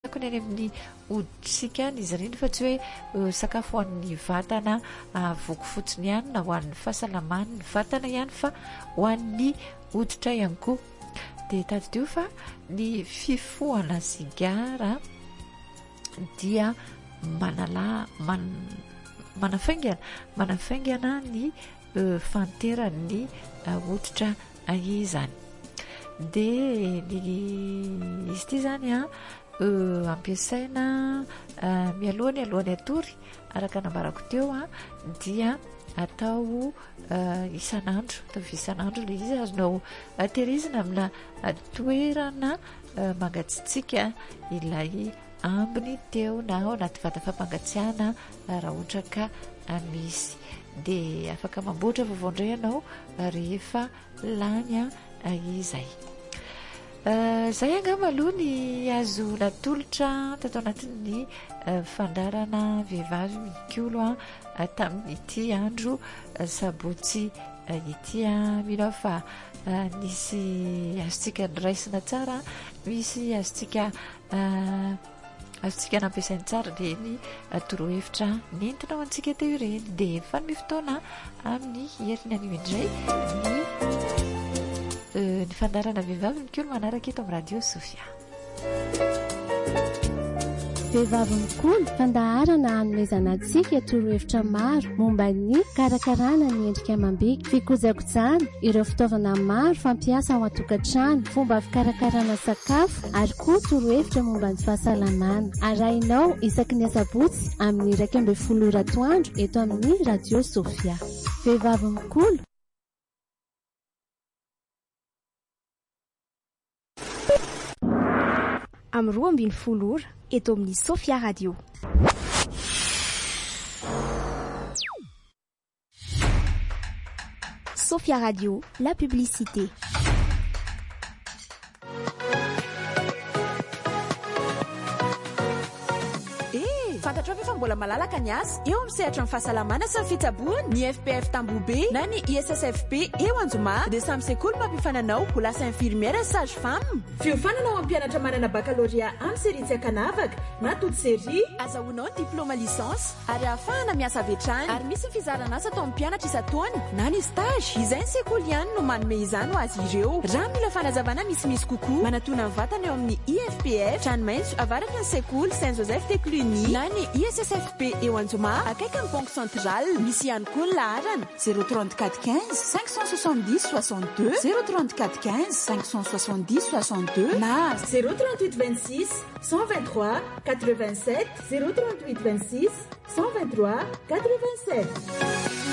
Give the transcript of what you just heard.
manako ny any amin'ny oditsika ny izy ireny fa tsy hoe sakafo ho an'ny vatana voko fotsiny ihany na ho an'ny fahasalamany ny vatana ihany fa ho an'ny hoditra ihany koa. Dia tadidio fa ny fifohana sigara dia manafaingana ny fanteran'ny hoditra izany. Dia izy ity zany ampiasaina alohan'ny atory araka nambarako teo dia atao isan'andro le izy azonao tehirizina amina toerana mangatsiatsika ilay ambiny teo na ao anaty vata fampangatsiahana raha ohatra ka misy. Dia afaka mamboatra vaovao ianao rehefa lany izay. Zay angamba aloha ny azo natolotra tato anatin'ny fandarana vehivavy mikolo tamin'ity andro sabotsy ity. Mino fa nisy azontsika niraisina tsara, misy azontsika nampiasainy tsara reny torohevitra nentina ho antsika teo ireny. Dia fanome fotoana amin'ny herin'ny anio indray ny fandarana vehivavy mikolo manaraka eto amin'ny radio Sofia. Vehivavy mikolo fandaharana hanomezana antsika torohevitra maro momba ny karakarana ny endrika amam-bika, fikojakojana ireo fitaovana maro fampiasa ao an-tokantrano, fomba fikarakarana sakafo ary koa torohevitra momba ny fahasalamana. Arahinao isaky ny asabotsy amin'ny 1:30 atoandro eto amin'ny radio Sofia. Vehivavy mikolo amin'ny 2:20 eto amin'ny Sofia Radio. Sofia Radio, la publicité. Fantatra fa mbola malalaka ny asa eo amin'ny sehatra ny fahasalamana sy ny fitsaboana ny FPF Tambobe na ny ISSFP eo Anjoma dia samy sekoly mampifananao ho lasa infirmière sage-femme. Fiofanana ao amin'ny mpianatra manana baccalauréat amin'ny série tsy akanavaka na toute série azahoanao diplôma licence ary ahafahana miasa avy hatrany ary misy fizarana asa atao amin'ny mpianatra isan-taona na ny stage izay ny sekoly ihany no manome izany ho azy ireo. Raha mila fanazavana misimisy kokoa manatona ny vatana eo amin'ny IFPF Tranomaitso avaraky ny sekoly Saint Joseph de Cluny na ny ISSFP eo Anjoma akaiky ny banque centrale. Misy ihany koa ny laharana 034 15 570 62 034 15 570 62 na 038 26 123 87 038 26 123 87.